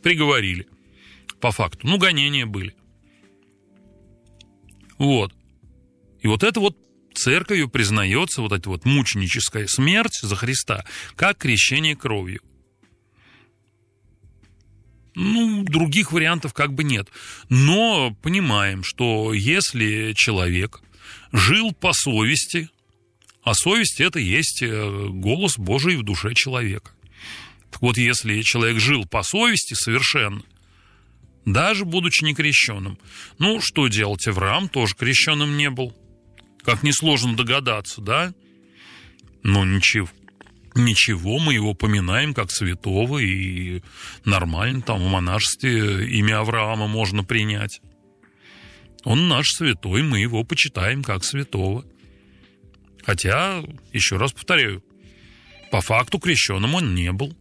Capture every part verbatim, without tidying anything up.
приговорили по факту. Ну, гонения были. Вот. И вот это вот церковью признается вот эта вот мученическая смерть за Христа как крещение кровью. Ну, других вариантов как бы нет. Но понимаем, что если человек жил по совести, а совесть – это есть голос Божий в душе человека. Так вот, если человек жил по совести совершенно, даже будучи некрещенным, ну, что делать? Авраам тоже крещенным не был. Как несложно догадаться, да? Но ничего. Ничего, мы его поминаем как святого, и нормально, там в монашестве имя Авраама можно принять. Он наш святой, мы его почитаем как святого. Хотя, еще раз повторяю, по факту крещенным он не был.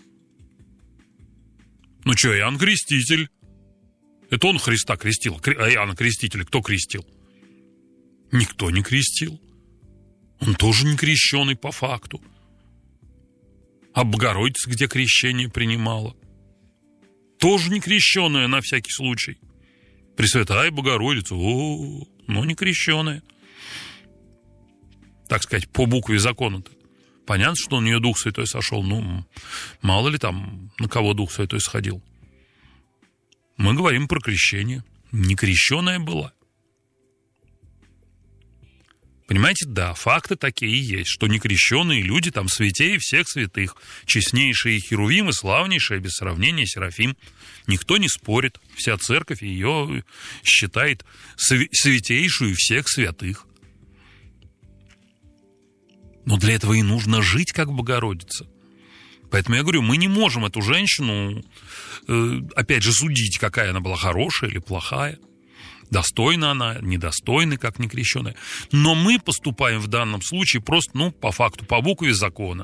Ну что, Иоанн Креститель? Это он Христа крестил. А Иоанна Крестителя кто крестил? Никто не крестил. Он тоже не крещеный по факту. А Богородица, где крещение принимала, тоже не крещеная на всякий случай. Пресвятая Богородица, о, но не крещеная. Так сказать, по букве закона-то. Понятно, что у нее Дух Святой сошел. Ну, мало ли там, на кого Дух Святой сходил. Мы говорим про крещение. Не крещеная была. Понимаете, да, факты такие и есть, что некрещенные люди там святее всех святых, честнейшие Херувим и славнейшие, без сравнения, Серафим. Никто не спорит, вся церковь ее считает святейшую всех святых. Но для этого и нужно жить как Богородица. Поэтому я говорю, мы не можем эту женщину, опять же, судить, какая она была, хорошая или плохая. Достойна она, недостойна, как некрещенная. Но мы поступаем в данном случае просто, ну, по факту, по букве закона.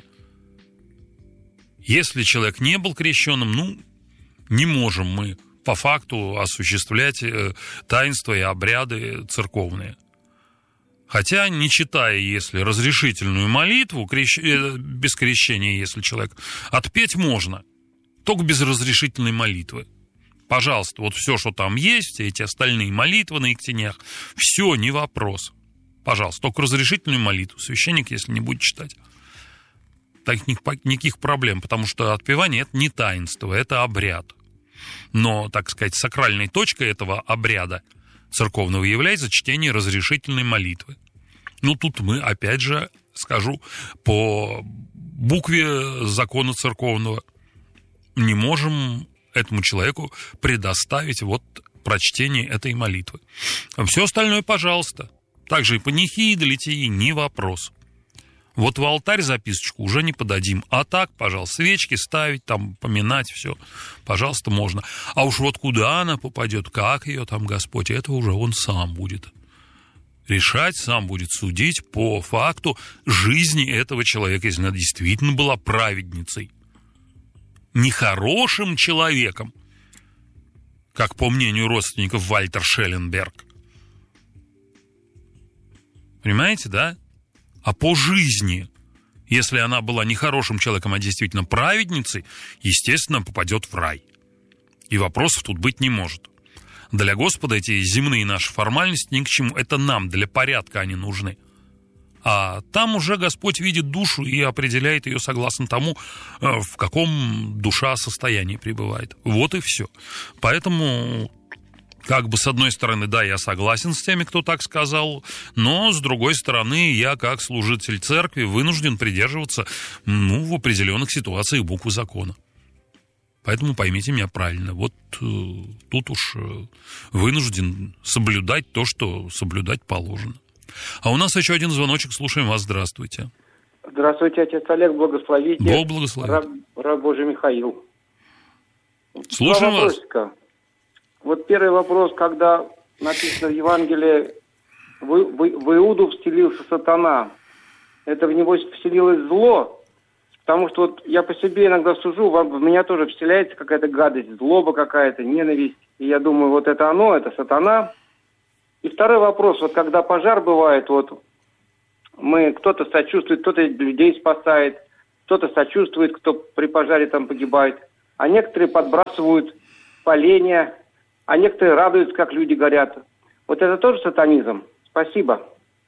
Если человек не был крещенным, ну, не можем мы по факту осуществлять таинства и обряды церковные. Хотя, не читая, если разрешительную молитву, крещ... без крещения, если человек, отпеть можно, только без разрешительной молитвы. Пожалуйста, вот все, что там есть, эти остальные молитвы на ектенях, все, не вопрос. Пожалуйста, только разрешительную молитву. Священник, если не будет читать. Таких никаких проблем, потому что отпевание – это не таинство, это обряд. Но, так сказать, сакральной точкой этого обряда церковного является чтение разрешительной молитвы. Ну, тут мы, опять же, скажу, по букве закона церковного не можем этому человеку предоставить вот прочтение этой молитвы. Все остальное, пожалуйста. Также и панихиды, литии, не вопрос. Вот в алтарь записочку уже не подадим. А так, пожалуйста, свечки ставить, там, поминать, все, пожалуйста, можно. А уж вот куда она попадет, как ее там Господь, это уже он сам будет решать, сам будет судить по факту жизни этого человека, если она действительно была праведницей. Нехорошим человеком, как по мнению родственников Вальтер Шелленберг. Понимаете, да? А по жизни, если она была нехорошим человеком, а действительно праведницей, естественно, попадет в рай. И вопросов тут быть не может. Для Господа эти земные наши формальности ни к чему. Это нам, для порядка они нужны. А там уже Господь видит душу и определяет ее согласно тому, в каком душа состоянии пребывает. Вот и все. Поэтому, как бы, с одной стороны, да, я согласен с теми, кто так сказал, но, с другой стороны, я, как служитель церкви, вынужден придерживаться, ну, в определенных ситуациях буквы закона. Поэтому поймите меня правильно. Вот э, тут уж э, вынужден соблюдать то, что соблюдать положено. А у нас еще один звоночек. Слушаем вас. Здравствуйте. Здравствуйте, отец Олег. Благословите. Бог благословит. Раб, раб Божий Михаил. Слушаем вас. Вот первый вопрос, когда написано в Евангелии, в, в, в Иуду вселился сатана. Это в него вселилось зло. Потому что вот я по себе иногда сужу, в меня тоже вселяется какая-то гадость, злоба какая-то, ненависть. И я думаю, вот это оно, это сатана. И второй вопрос, вот когда пожар бывает, вот мы, кто-то сочувствует, кто-то людей спасает, кто-то сочувствует, кто при пожаре там погибает. а некоторые подбрасывают поленья, а некоторые радуются, как люди говорят. Вот это тоже сатанизм? Спасибо.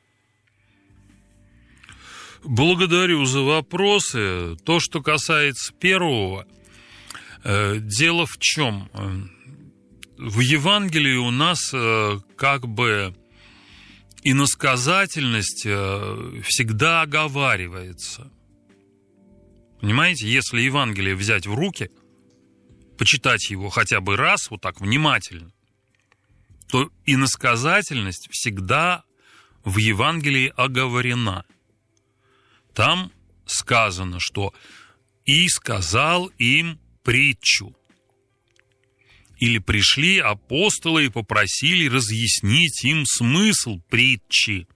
Благодарю за вопросы. То, что касается первого, э, дело в чем? В Евангелии у нас э, как бы иносказательность э, всегда оговаривается. Понимаете, если Евангелие взять в руки, почитать его хотя бы раз, вот так внимательно, то иносказательность всегда в Евангелии оговорена. Там сказано, что «и сказал им притчу». Или пришли апостолы и попросили разъяснить им смысл притчи.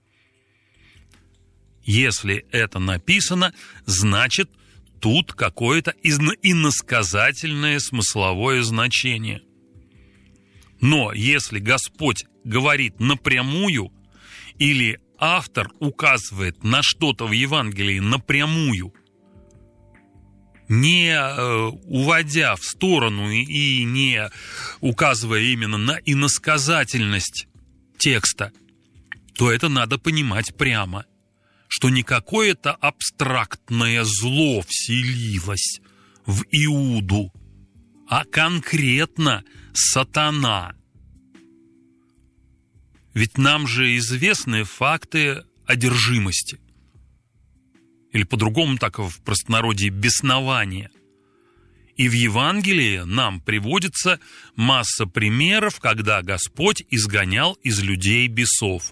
Если это написано, значит, тут какое-то иносказательное смысловое значение. Но если Господь говорит напрямую, или автор указывает на что-то в Евангелии напрямую, не э, уводя в сторону и, и не указывая именно на иносказательность текста, то это надо понимать прямо, что не какое-то абстрактное зло вселилось в Иуду, а конкретно сатана. Ведь нам же известны факты одержимости. Или по-другому так в простонародье беснования. И в Евангелии нам приводится масса примеров, когда Господь изгонял из людей бесов.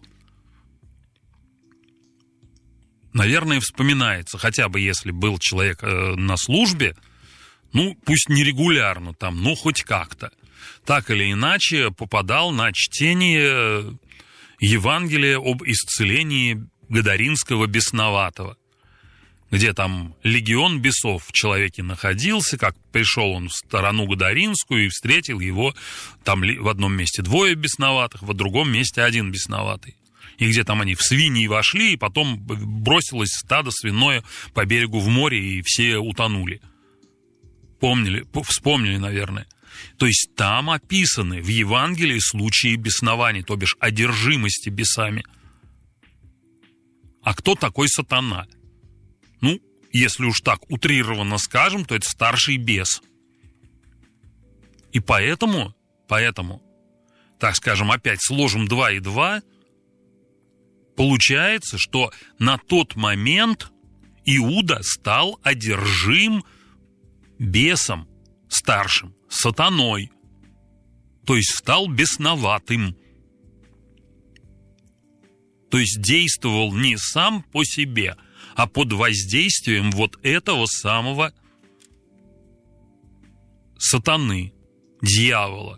Наверное, вспоминается, хотя бы если был человек э, на службе, ну, пусть не регулярно там, но хоть как-то, так или иначе попадал на чтение Евангелия об исцелении Гадаринского бесноватого, где там легион бесов в человеке находился, как пришел он в сторону Гадаринскую и встретил его там в одном месте двое бесноватых, в другом месте один бесноватый. И где там они в свиньи вошли, и потом бросилось стадо свиное по берегу в море, и все утонули. Помнили, вспомнили, наверное. То есть там описаны в Евангелии случаи беснований, то бишь одержимости бесами. А кто такой сатана? Ну, если уж так утрированно скажем, то это старший бес. И поэтому, поэтому, так скажем, опять сложим два и два, получается, что на тот момент Иуда стал одержим бесом старшим, сатаной, то есть стал бесноватым. То есть действовал не сам по себе, а под воздействием вот этого самого сатаны, дьявола.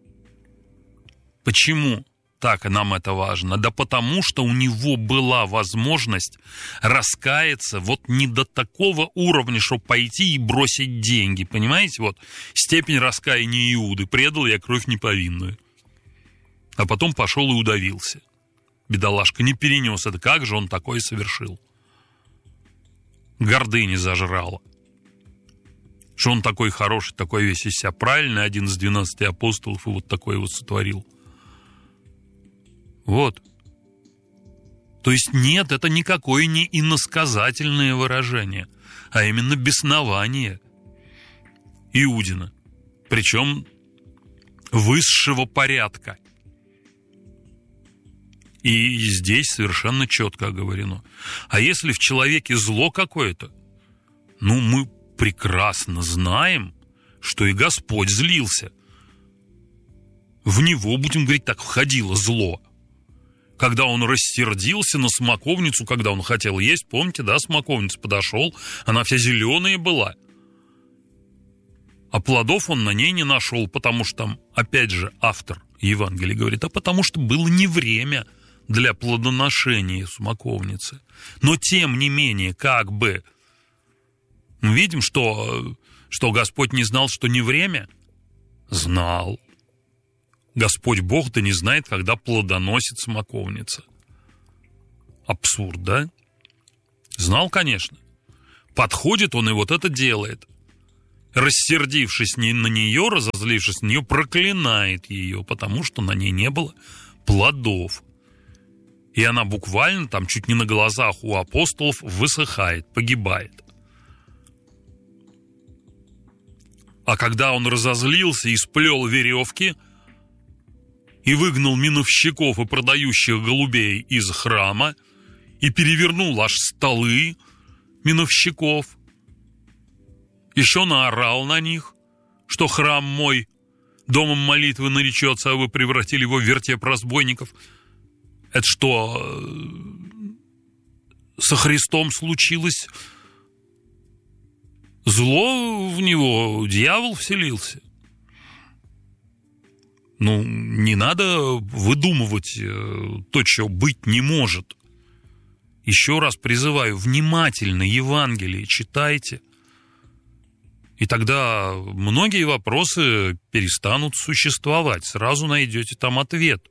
Почему так нам это важно? Да потому, что у него была возможность раскаяться вот не до такого уровня, чтобы пойти и бросить деньги. Понимаете? Вот степень раскаяния Иуды. Предал я кровь неповинную. А потом пошел и удавился. Бедолашка не перенес это. Как же он такое совершил? Гордыня зажрала. Что он такой хороший, такой весь из себя правильный, один из двенадцати апостолов, и вот такой вот сотворил. Вот. То есть нет, это никакое не иносказательное выражение, а именно беснование Иудина. Причем высшего порядка. И здесь совершенно четко оговорено. А если в человеке зло какое-то, ну, мы прекрасно знаем, что и Господь злился. В него, будем говорить так, входило зло. Когда он рассердился на смоковницу, когда он хотел есть, помните, да, смоковница подошел, она вся зеленая была. А плодов он на ней не нашел, потому что там, опять же, автор Евангелия говорит, а потому что было не время для плодоношения смоковницы. Но тем не менее, как бы, мы видим, что, что Господь не знал, что не время? Знал. Господь Бог-то не знает, когда плодоносит смоковница. Абсурд, да? Знал, конечно. Подходит он и вот это делает. рассердившись на нее, разозлившись на нее, проклинает ее, потому что на ней не было плодов. И она буквально там чуть не на глазах у апостолов высыхает, погибает. А когда он разозлился и сплел веревки и выгнал миновщиков и продающих голубей из храма и перевернул аж столы миновщиков, еще наорал на них, что храм мой домом молитвы наречется, а вы превратили его в вертеп разбойников. Это что, со Христом случилось? Зло в него, дьявол вселился? Ну, не надо выдумывать то, что быть не может. Еще раз призываю, внимательно Евангелие читайте. И тогда многие вопросы перестанут существовать. Сразу найдете там ответ.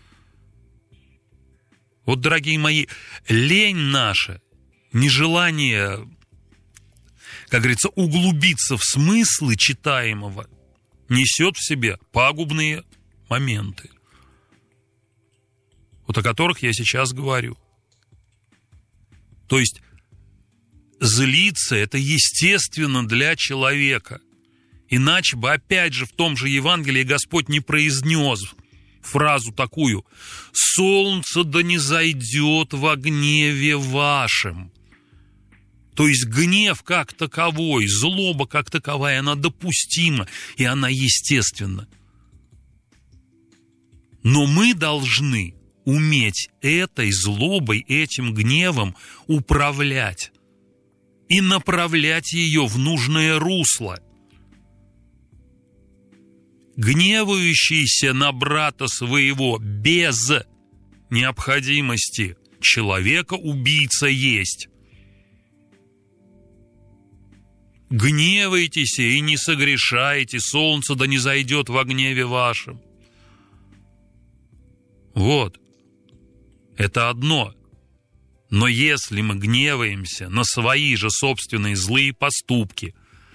Вот, дорогие мои, лень наша, нежелание, как говорится, углубиться в смыслы читаемого, несет в себе пагубные моменты, вот о которых я сейчас говорю. То есть злиться – это естественно для человека. Иначе бы, опять же, в том же Евангелии Господь не произнес фразу такую: «Солнце да не зайдет во гневе вашем». То есть гнев как таковой, злоба как таковая, она допустима, и она естественна. Но мы должны уметь этой злобой, этим гневом управлять и направлять ее в нужное русло. Гневающийся на брата своего без необходимости человека убийца есть. Гневайтесь и не согрешайте, солнце да не зайдет во гневе вашем. Вот. Это одно. Но если мы гневаемся на свои же собственные злые поступки,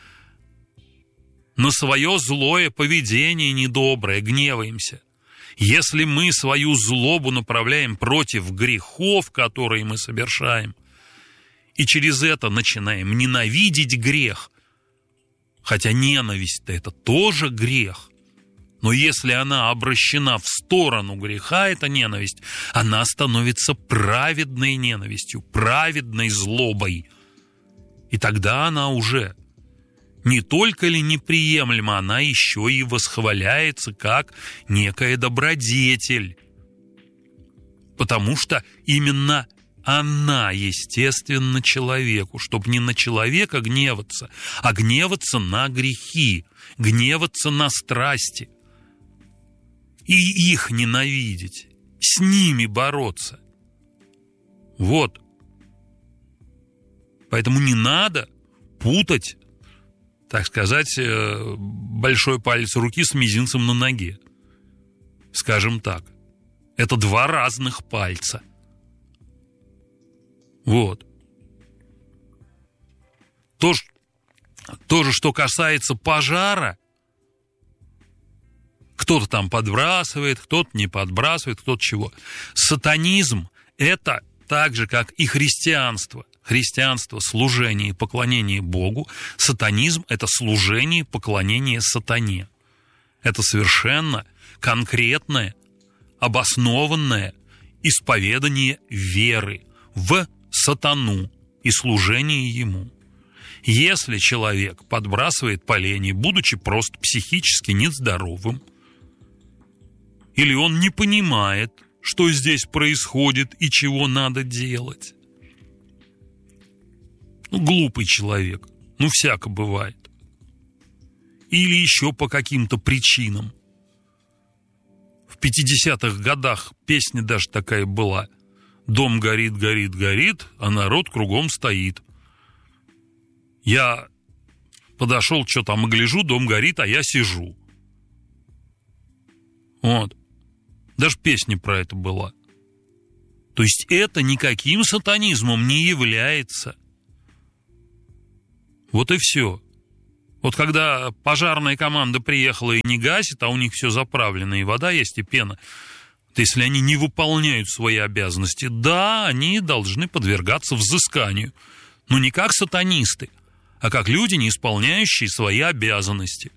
на свое злое поведение недоброе, гневаемся, если мы свою злобу направляем против грехов, которые мы совершаем, и через это начинаем ненавидеть грех, хотя ненависть-то это тоже грех, но если она обращена в сторону греха, эта ненависть, она становится праведной ненавистью, праведной злобой. И тогда она уже не только ли неприемлема, она еще и восхваляется как некая добродетель. Потому что именно она естественна человеку, чтобы не на человека гневаться, а гневаться на грехи, гневаться на страсти. И их ненавидеть, с ними бороться. Вот. Поэтому не надо путать, так сказать, большой палец руки с мизинцем на ноге. Скажем так. Это два разных пальца. Вот. То, то же, что касается пожара, кто-то там подбрасывает, кто-то не подбрасывает, кто-то чего. Сатанизм – это так же, как и христианство. Христианство – служение и поклонение Богу. Сатанизм – это служение и поклонение сатане. Это совершенно конкретное, обоснованное исповедание веры в сатану и служение ему. Если человек подбрасывает поленья, будучи просто психически нездоровым, или он не понимает, что здесь происходит и чего надо делать. Ну, глупый человек. Ну, всяко бывает. Или еще по каким-то причинам. В пятидесятых годах песня даже такая была. Дом горит, горит, горит, а народ кругом стоит. Я подошел, что там, и гляжу, дом горит, а я сижу. Вот. Даже песня про это была. То есть это никаким сатанизмом не является. Вот и все. Вот когда пожарная команда приехала и не гасит, а у них все заправлено, и вода есть, и пена, то если они не выполняют свои обязанности, да, они должны подвергаться взысканию. Но не как сатанисты, а как люди, не исполняющие свои обязанности.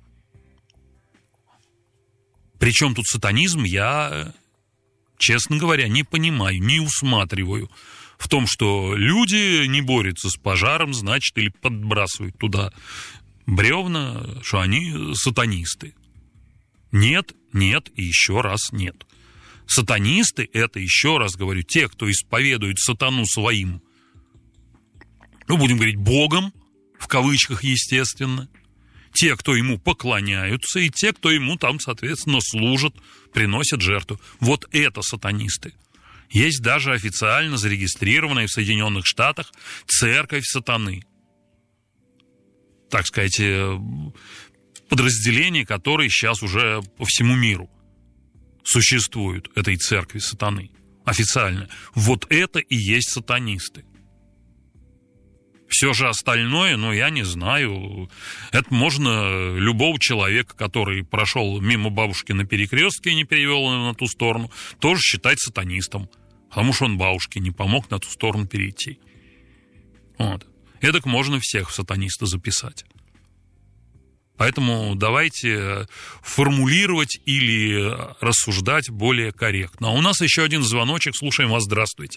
Причем тут сатанизм, я, честно говоря, не понимаю, не усматриваю в том, что люди не борются с пожаром, значит, или подбрасывают туда бревна, что они сатанисты. Нет, нет и еще раз нет. Сатанисты – это, еще раз говорю, те, кто исповедует сатану своим, ну, будем говорить, богом, в кавычках, естественно, те, кто ему поклоняются, и те, кто ему там, соответственно, служат, приносят жертву. Вот это сатанисты. Есть даже официально зарегистрированная в Соединенных Штатах церковь сатаны. Так сказать, подразделение, которое сейчас уже по всему миру существует, этой церкви сатаны. Официально. Вот это и есть сатанисты. Все же остальное, ну, я не знаю. Это можно любого человека, который прошел мимо бабушки на перекрестке и не перевел ее на ту сторону, тоже считать сатанистом. Потому что он бабушке не помог на ту сторону перейти. Вот. Эдак можно всех в сатаниста записать. Поэтому давайте формулировать или рассуждать более корректно. А у нас еще один звоночек. Слушаем вас. Здравствуйте.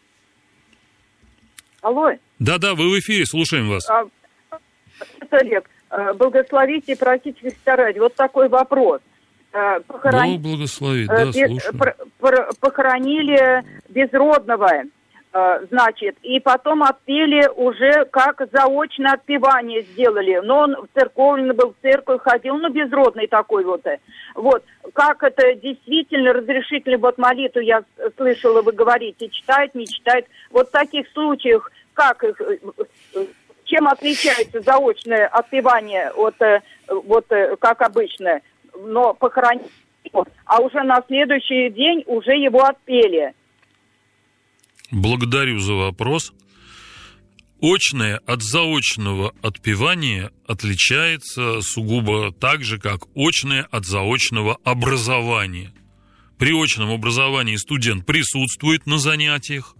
Алло. Да-да, вы в эфире, слушаем вас. А, Олег, благословите и простите Христа ради. Вот такой вопрос. Похорон... Бог благословит, да, Без... слушаю. Похоронили безродного, значит, и потом отпели уже, как заочное отпевание сделали. Но он церковный был, в церковь ходил, ну, безродный такой вот. Вот, как это действительно разрешительно, вот молитву я слышала, вы говорите, читают, не читают. Вот в таких случаях, как их, чем отличается заочное отпевание от, вот, как обычно, но похоронили, а уже на следующий день уже его отпели. Благодарю за вопрос. Очное от заочного отпевания отличается сугубо так же, как очное от заочного образования. При очном образовании студент присутствует на занятиях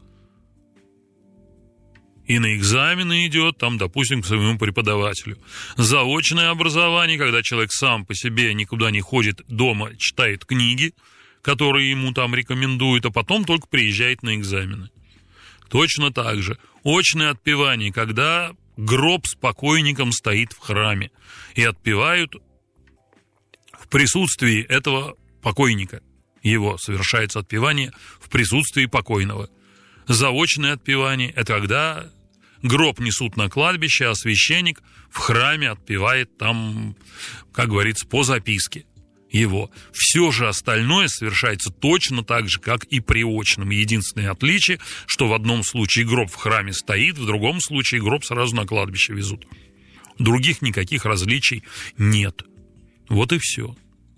и на экзамены идет, там, допустим, к своему преподавателю. Заочное образование, когда человек сам по себе никуда не ходит, дома читает книги, которые ему там рекомендуют, а потом только приезжает на экзамены. Точно так же. Очное отпевание, когда гроб с покойником стоит в храме и отпевают в присутствии этого покойника. Его совершается отпевание в присутствии покойного. Заочное отпевание – это когда гроб несут на кладбище, а священник в храме отпевает там, как говорится, по записке его. Все же остальное совершается точно так же, как и при очном. Единственное отличие, что в одном случае гроб в храме стоит, в другом случае гроб сразу на кладбище везут. Других никаких различий нет. Вот и все.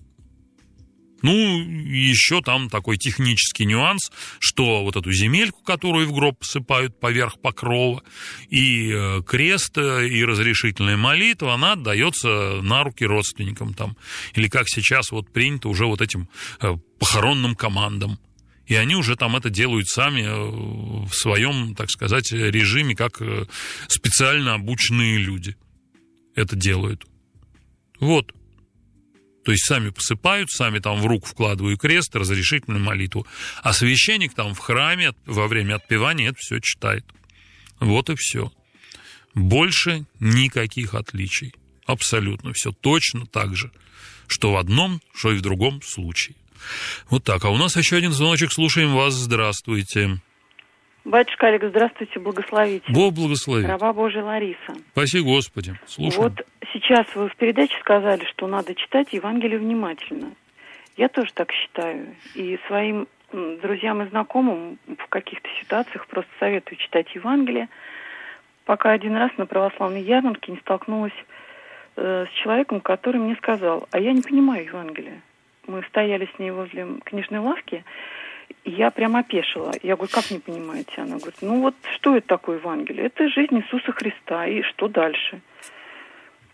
Ну, еще там такой технический нюанс, что вот эту земельку, которую в гроб посыпают поверх покрова, и крест, и разрешительная молитва, она отдается на руки родственникам там. Или как сейчас вот принято уже вот этим похоронным командам. И они уже там это делают сами в своем, так сказать, режиме, как специально обученные люди это делают. Вот. То есть сами посыпают, сами там в руку вкладывают крест, разрешительную молитву. А священник там в храме во время отпевания это все читает. Вот и все. Больше никаких отличий. Абсолютно все точно так же. Что в одном, что и в другом случае. Вот так. А у нас еще один звоночек. Слушаем вас. Здравствуйте. Батюшка Олег, здравствуйте, благословите. Бог благословит. Раба Божия Лариса. Спаси Господи. Слушаем. Вот сейчас вы в передаче сказали, что надо читать Евангелие внимательно. Я тоже так считаю. И своим друзьям и знакомым в каких-то ситуациях просто советую читать Евангелие. Пока один раз на православной ярмарке не столкнулась э, с человеком, который мне сказал: а я не понимаю Евангелия. Мы стояли с ней возле книжной лавки, и я прямо опешила. Я говорю: как не понимаете? Она говорит: ну вот что это такое Евангелие? Это жизнь Иисуса Христа. И что дальше?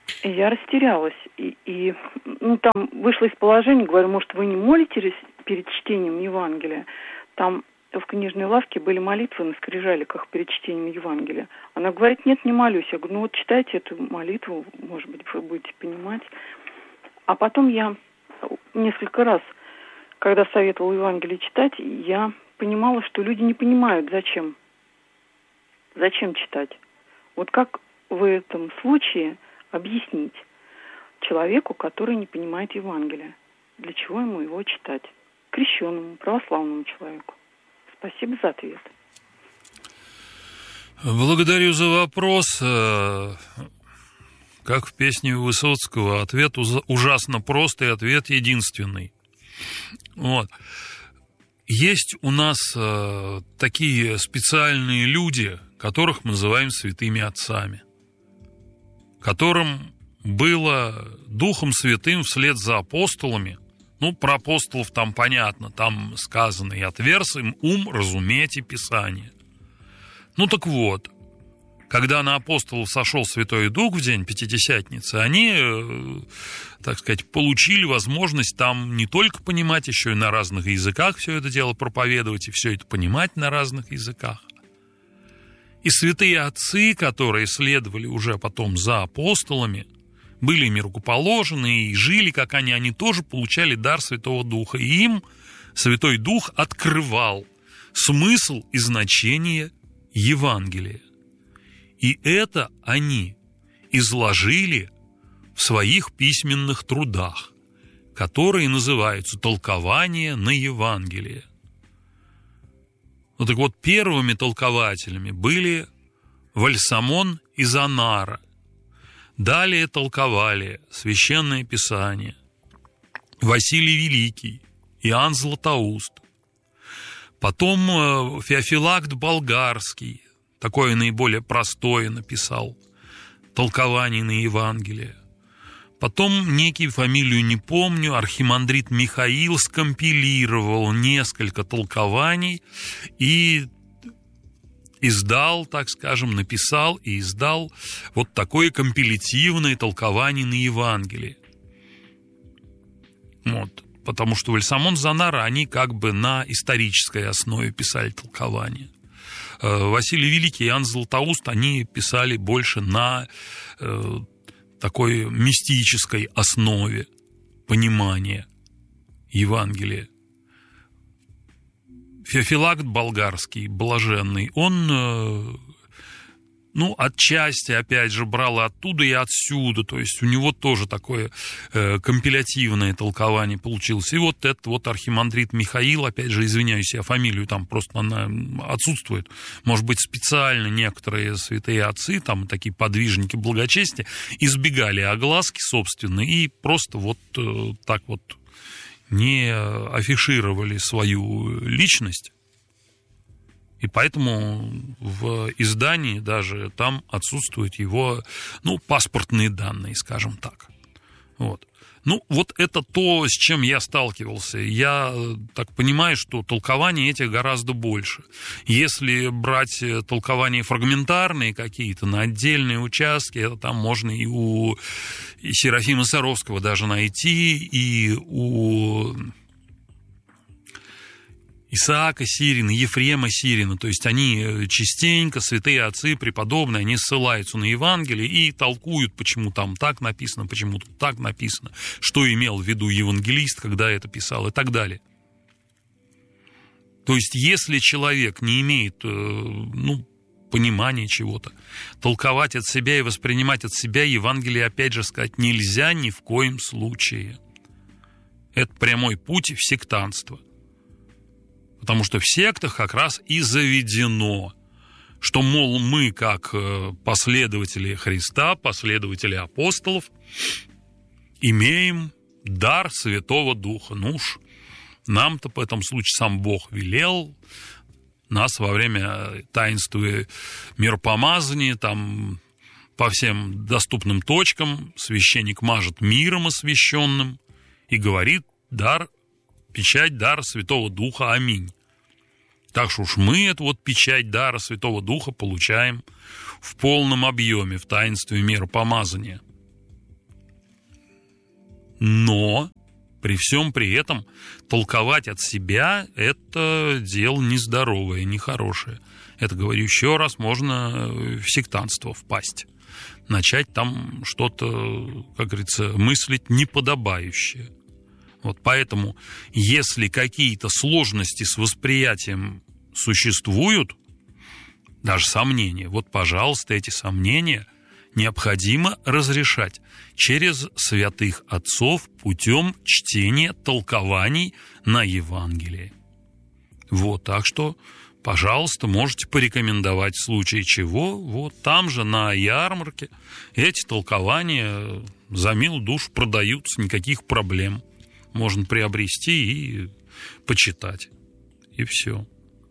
Я растерялась. И, и ну, там вышла из положения, говорю, может, вы не молитесь перед чтением Евангелия? Там в книжной лавке были молитвы на скрижаликах перед чтением Евангелия. Она говорит, нет, не молюсь. Я говорю, ну вот читайте эту молитву, может быть, вы будете понимать. А потом я несколько раз, когда советовала Евангелие читать, я понимала, что люди не понимают, зачем. Зачем читать. Вот как в этом случае объяснить человеку, который не понимает Евангелие, для чего ему его читать? Крещенному, православному человеку. Спасибо за ответ. Благодарю за вопрос. Как в песне Высоцкого, ответ ужасно прост и ответ единственный. Вот. Есть у нас такие специальные люди, которых мы называем святыми отцами, которым было Духом Святым вслед за апостолами. Ну, про апостолов там понятно, там сказано, и отверз им ум разуметь и Писание. Ну, так вот, когда на апостолов сошел Святой Дух в день Пятидесятницы, они, так сказать, получили возможность там не только понимать, еще и на разных языках все это дело проповедовать, и все это понимать на разных языках. И святые отцы, которые следовали уже потом за апостолами, были ими рукоположены и жили, как они, они тоже получали дар Святого Духа. И им Святой Дух открывал смысл и значение Евангелия. И это они изложили в своих письменных трудах, которые называются «Толкование на Евангелие». Ну так вот, первыми толкователями были Вальсамон и Занара. Далее толковали Священное Писание Василий Великий, Иоанн Златоуст. Потом Феофилакт Болгарский, такое наиболее простое, написал толкование на Евангелие. Потом некий, фамилию не помню, архимандрит Михаил скомпилировал несколько толкований и издал, так скажем, написал и издал вот такое компилятивное толкование на Евангелие. Вот. Потому что Вальсамон, Занара, они как бы на исторической основе писали толкование. Василий Великий и Иоанн Златоуст, они писали больше на э, такой мистической основе понимания Евангелия. Феофилакт Болгарский, блаженный, он, ну, отчасти, опять же, брал оттуда и отсюда, то есть у него тоже такое э, компилятивное толкование получилось. И вот этот вот архимандрит Михаил, опять же, извиняюсь, я фамилию там просто, она отсутствует, может быть, специально некоторые святые отцы, там такие подвижники благочестия, избегали огласки, собственно, и просто вот э, так вот не афишировали свою личность, и поэтому в издании даже там отсутствуют его, ну, паспортные данные, скажем так. Вот. Ну, вот это то, с чем я сталкивался. Я так понимаю, что толкований этих гораздо больше. Если брать толкования фрагментарные какие-то на отдельные участки, это там можно и у и Серафима Саровского даже найти, и у Исаака Сирина, Ефрема Сирина, то есть они частенько, святые отцы, преподобные, они ссылаются на Евангелие и толкуют, почему там так написано, почему тут так написано, что имел в виду евангелист, когда это писал, и так далее. То есть если человек не имеет, ну, понимания чего-то, толковать от себя и воспринимать от себя Евангелие, опять же сказать, нельзя ни в коем случае. Это прямой путь в сектантство. Потому что в сектах как раз и заведено, что, мол, мы, как последователи Христа, последователи апостолов, имеем дар Святого Духа. Ну уж нам-то в этом случае сам Бог велел, нас во время таинства миропомазания, там по всем доступным точкам священник мажет миром освященным и говорит дар, печать дара Святого Духа, аминь. Так что уж мы эту вот печать дара Святого Духа получаем в полном объеме в таинстве миропомазания. Но при всем при этом толковать от себя – это дело нездоровое, нехорошее. Это, говорю еще раз, можно в сектантство впасть. Начать там что-то, как говорится, мыслить неподобающее. Вот поэтому, если какие-то сложности с восприятием существуют, даже сомнения, вот, пожалуйста, эти сомнения необходимо разрешать через святых отцов путем чтения толкований на Евангелие. Вот, так что, пожалуйста, можете порекомендовать в случае чего, вот там же на ярмарке эти толкования за милую душу продаются, никаких проблем. Можно приобрести и почитать. И все.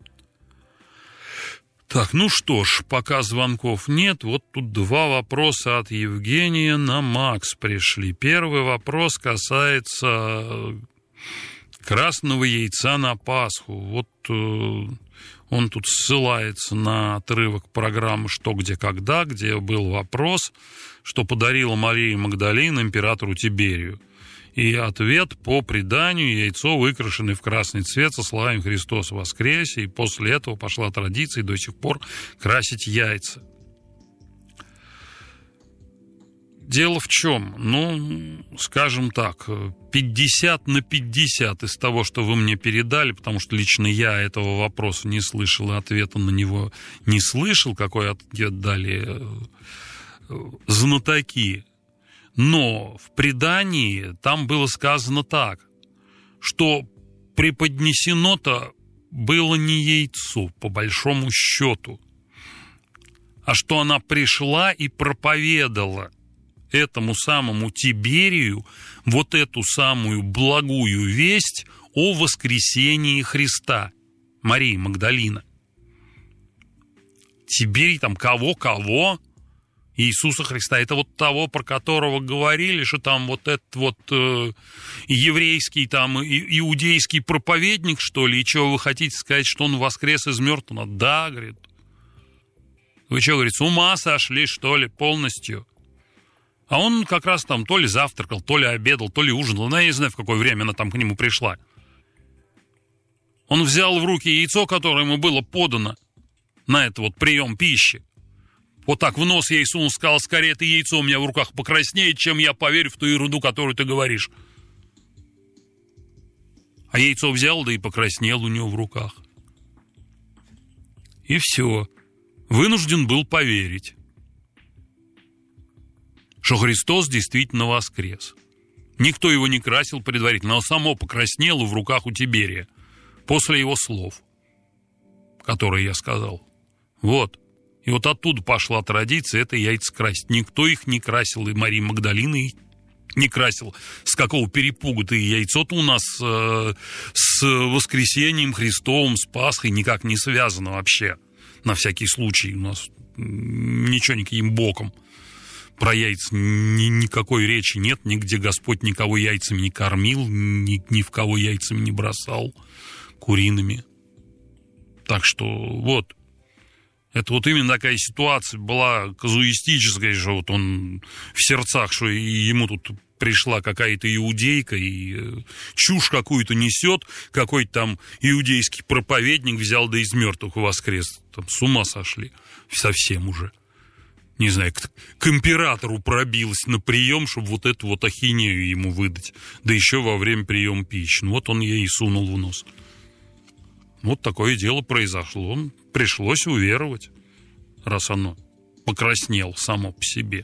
Так, ну что ж, пока звонков нет, вот тут два вопроса от Евгения на Макс пришли. Первый вопрос касается красного яйца на Пасху. Вот э, он тут ссылается на отрывок программы «Что, где, когда», где был вопрос, что подарила Мария Магдалина императору Тиберию. И ответ: по преданию, яйцо выкрашено в красный цвет со словами «Христос воскресе», и после этого пошла традиция до сих пор красить яйца. Дело в чем? Ну, скажем так, пятьдесят на пятьдесят из того, что вы мне передали, потому что лично я этого вопроса не слышал и ответа на него не слышал, какой ответ дали знатоки. Но в предании там было сказано так, что преподнесено-то было не яйцо, по большому счету, а что она пришла и проповедала этому самому Тиберию вот эту самую благую весть о воскресении Христа, Марии Магдалина. Тиберий там кого-кого? Иисуса Христа. Это вот того, про которого говорили, что там вот этот вот э, еврейский, там, и, иудейский проповедник, что ли, и что вы хотите сказать, что он воскрес из мертвых? Да, говорит. Вы что, говорит, с ума сошли, что ли, полностью? А он как раз там то ли завтракал, то ли обедал, то ли ужинал. Ну, я не знаю, в какое время она там к нему пришла. Он взял в руки яйцо, которое ему было подано на этот вот прием пищи. Вот так в нос ей сунул, сказал: скорее это яйцо у меня в руках покраснеет, чем я поверю в ту ерунду, которую ты говоришь. А яйцо взял, да и покраснел у него в руках. И все. Вынужден был поверить, что Христос действительно воскрес. Никто его не красил предварительно, но само покраснело в руках у Тиберия после его слов, которые я сказал. Вот. И вот оттуда пошла традиция это яйца красить. Никто их не красил, и Мария Магдалина их не красил. С какого перепугу-то и яйцо-то у нас э, с воскресением Христовым, с Пасхой никак не связано вообще. На всякий случай у нас ничего никаким боком. Про яйца ни, никакой речи нет, нигде Господь никого яйцами не кормил, ни, ни в кого яйцами не бросал куриными. Так что вот. Это вот именно такая ситуация была казуистическая, что вот он в сердцах, что ему тут пришла какая-то иудейка и чушь какую-то несет, какой-то там иудейский проповедник взял да из мертвых воскрес. Там с ума сошли совсем уже. Не знаю, к, к императору пробилась на прием, чтобы вот эту вот ахинею ему выдать. Да еще во время приема пищи. Ну, вот он ей и сунул в нос. Вот такое дело произошло. Пришлось уверовать, раз оно покраснело само по себе.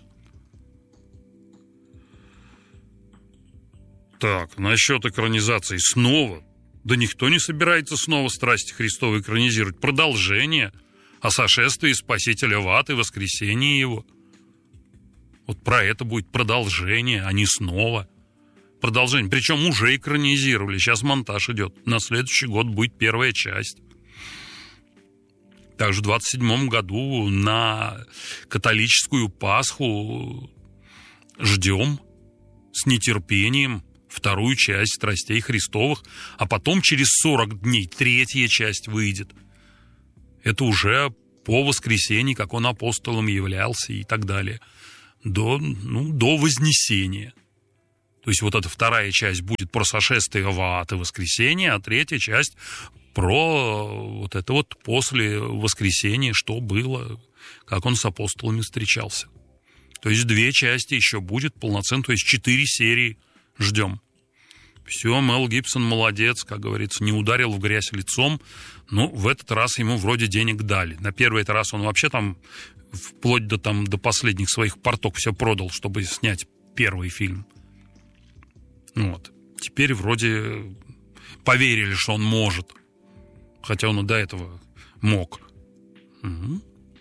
Так, насчет экранизации снова. Да никто не собирается снова страсти Христовы экранизировать. Продолжение о сошествии Спасителя в ад и воскресении его. Вот про это будет продолжение, а не снова. Продолжение. Причем уже экранизировали. Сейчас монтаж идет. На следующий год будет первая часть. Также в двадцать седьмом году на католическую Пасху ждем с нетерпением вторую часть «Страстей Христовых», а потом через сорок дней третья часть выйдет. Это уже по воскресенье, как он апостолом являлся и так далее. До, ну, до Вознесения. То есть вот эта вторая часть будет про сошествие в ад и воскресение, а третья часть про вот это вот после воскресения, что было, как он с апостолами встречался. То есть две части еще будет полноценно, то есть четыре серии ждем. Все, Мел Гибсон молодец, как говорится, не ударил в грязь лицом. Ну, в этот раз ему вроде денег дали. На первый раз он вообще там вплоть до, там, до последних своих порток все продал, чтобы снять первый фильм. Вот. Теперь вроде поверили, что он может. Хотя он и до этого мог. Угу.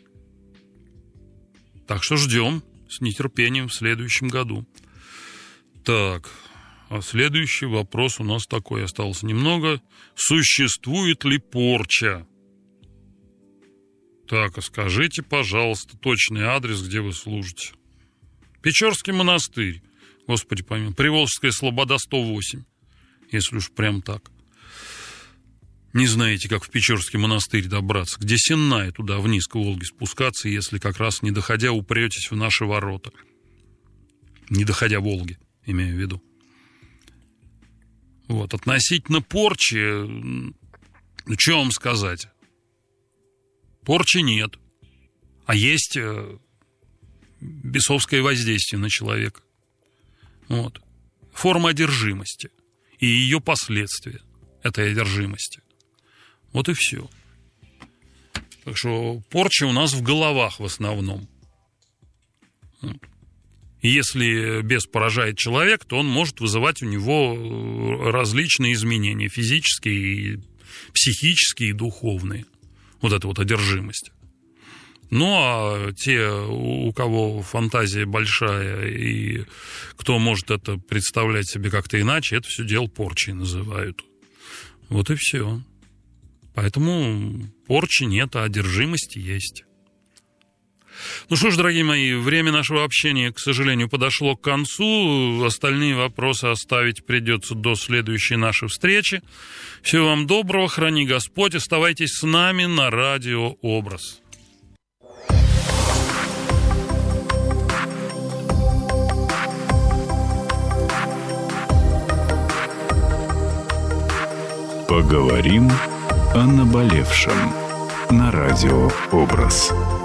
Так что ждем с нетерпением в следующем году. Так, а следующий вопрос у нас такой, осталось немного. Существует ли порча? Так, а скажите, пожалуйста, точный адрес, где вы служите. Печорский монастырь, Господи помилуй, Приволжская Слобода, сто восемь, если уж прям так. Не знаете, как в Печорский монастырь добраться, где Сенная туда вниз к Волге спускаться, если как раз не доходя упретесь в наши ворота. Не доходя Волги, имею в виду. Вот, относительно порчи, ну, что вам сказать? Порчи нет, а есть э, бесовское воздействие на человека. Вот. Форма одержимости и ее последствия этой одержимости. Вот и все. Так что порча у нас в головах в основном. Вот. Если бес поражает человека, то он может вызывать у него различные изменения, физические, психические и духовные. Вот эта вот одержимость. Ну, а те, у кого фантазия большая и кто может это представлять себе как-то иначе, это все дело порчей называют. Вот и все. Поэтому порчи нет, а одержимости есть. Ну что ж, дорогие мои, время нашего общения, к сожалению, подошло к концу. Остальные вопросы оставить придется до следующей нашей встречи. Всего вам доброго, храни Господь. Оставайтесь с нами на радио «Образ». Поговорим о наболевшем на радио «Образ».